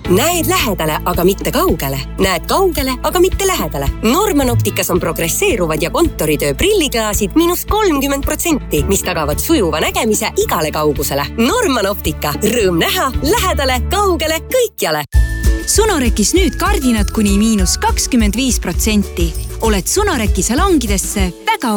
Näed lähedale, aga mitte kaugele. Näed kaugele, aga mitte lähedale. Norman Opticas on progresseeruvad ja kontoritöö prilliklaasid -30%, mis tagavad sujuva nägemise igale kaugusele. Norman Optica. Rõõm näha lähedale, kaugele, kõikjale. Sonorekis nüüd kardinad kuni -25%. Oled Sonoreki salongidesse väga